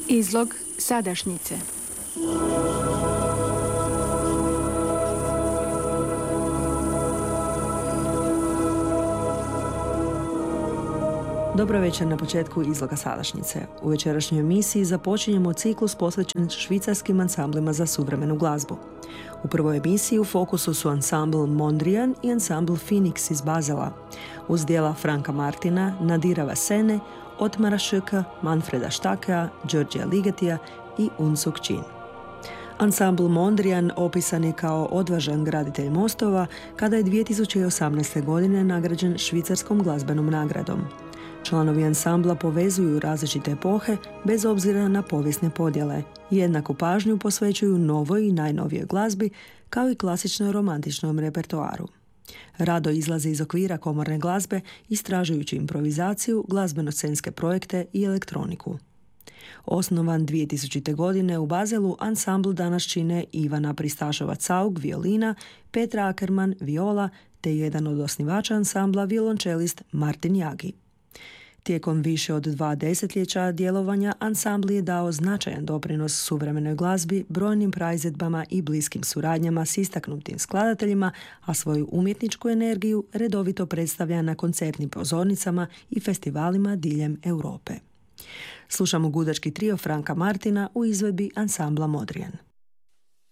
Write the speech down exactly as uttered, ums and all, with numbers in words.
Izlog sadašnjice. Dobro večer na početku izloga sadašnjice. U večerašnjoj emisiji započinjemo ciklus posvećen švicarskim ansamblima za suvremenu glazbu. U prvoj emisiji u fokusu su ansambl Mondrian i ansambl Phoenix iz Bazela, uz dijela Franka Martina, Nadira Vassene, Otmara Šöka, Manfreda Štakea, Đorđija Ligetija i Unsuk Chin. Ansambl Mondrian opisan je kao odvažan graditelj mostova kada je dvije tisuće osamnaeste. godine nagrađen švicarskom glazbenom nagradom. Članovi ansambla povezuju različite epohe bez obzira na povijesne podjele i jednaku pažnju posvećuju novoj i najnovijoj glazbi kao i klasičnom romantičnom repertoaru. Rado izlazi iz okvira komorne glazbe istražujući improvizaciju, glazbeno-scenske projekte i elektroniku. Osnovan dvije tisućite. godine u Bazelu, ansambl danas čine Ivana Pristašovac-Saug, violina, Petra Ackerman, viola, te jedan od osnivača ansambla, violončelist Martin Jagi. Tijekom više od dva desetljeća djelovanja ansambl je dao značajan doprinos suvremenoj glazbi, brojnim praizvedbama i bliskim suradnjama s istaknutim skladateljima, a svoju umjetničku energiju redovito predstavlja na koncertnim pozornicama i festivalima diljem Europe. Slušamo gudački trio Franka Martina u izvedbi ansambla Mondrian.